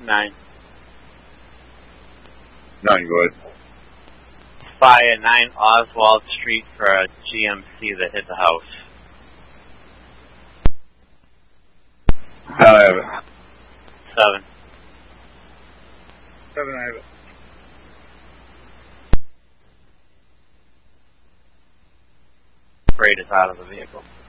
9. 9, go ahead. Spy at 9 Oswald Street for a GMC that hit the house. 10, I have it. 7. 7, I have it. Freight is out of the vehicle.